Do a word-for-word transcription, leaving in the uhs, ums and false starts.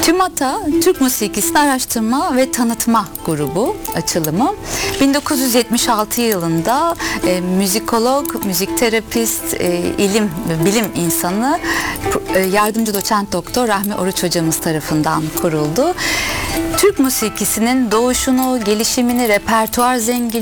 TÜMATA, Türk Musikisini Araştırma ve Tanıtma Grubu açılımı. bin dokuz yüz yetmiş altı yılında e, müzikolog, müzik terapist, e, ilim, bilim insanı, e, yardımcı doçent doktor Rahmi Oruç hocamız tarafından kuruldu. Türk musikisinin doğuşunu, gelişimini, repertuar zenginliğini,